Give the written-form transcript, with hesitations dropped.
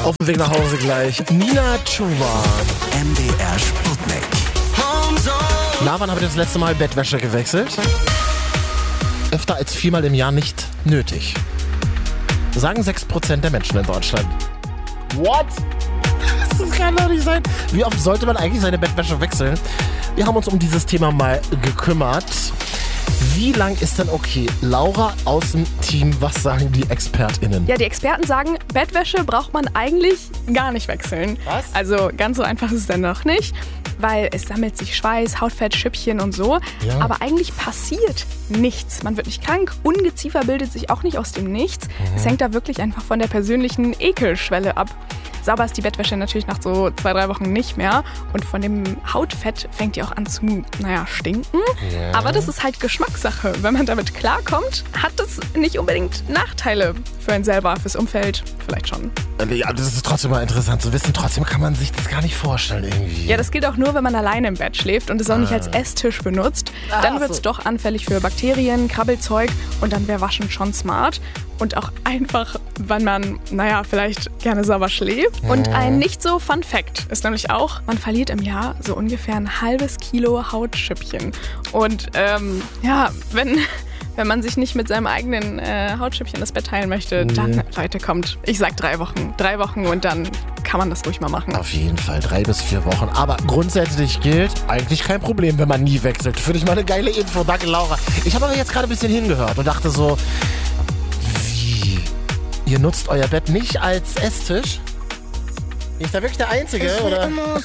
Auf dem Weg nach Hause gleich. Nina Chuba. MDR Sputnik. Na, wann habt ihr das letzte Mal Bettwäsche gewechselt? Öfter als 4-mal im Jahr nicht nötig. Sagen 6% der Menschen in Deutschland. What? Das kann doch nicht sein. Wie oft sollte man eigentlich seine Bettwäsche wechseln? Wir haben uns um dieses Thema mal gekümmert. Wie lang ist denn okay? Laura aus dem Team, was sagen die ExpertInnen? Ja, die Experten sagen, Bettwäsche braucht man eigentlich gar nicht wechseln. Was? Also ganz so einfach ist es dann noch nicht, weil es sammelt sich Schweiß, Hautfett, Schüppchen und so. Ja. Aber eigentlich passiert nichts. Man wird nicht krank, Ungeziefer bildet sich auch nicht aus dem Nichts. Es hängt da wirklich einfach von der persönlichen Ekelschwelle ab. Sauber ist die Bettwäsche natürlich nach so 2-3 Wochen nicht mehr. Und von dem Hautfett fängt die auch an zu, stinken. Ja. Aber das ist halt Geschmackssache. Wenn man damit klarkommt, hat das nicht unbedingt Nachteile für einen selber, fürs Umfeld vielleicht schon. Ja, das ist trotzdem mal interessant zu wissen. Trotzdem kann man sich das gar nicht vorstellen irgendwie. Ja, das gilt auch nur, wenn man alleine im Bett schläft und es auch nicht als Esstisch benutzt. Dann wird es doch anfällig für Bakterien, Krabbelzeug und dann wäre Waschen schon smart. Und auch einfach, wenn man, vielleicht gerne sauber schläft. Und ein nicht so Fun Fact ist nämlich auch, man verliert im Jahr so ungefähr ein halbes Kilo Hautschüppchen. Und wenn man sich nicht mit seinem eigenen Hautschüppchen das Bett teilen möchte, dann, Leute, kommt, ich sag 3 Wochen. 3 Wochen und dann kann man das ruhig mal machen. Auf jeden Fall 3 bis 4 Wochen. Aber grundsätzlich gilt, eigentlich kein Problem, wenn man nie wechselt. Finde ich mal eine geile Info. Danke, Laura. Ich habe aber jetzt gerade ein bisschen hingehört und dachte so, wie? Ihr nutzt euer Bett nicht als Esstisch? Bin ich da wirklich der Einzige, oder?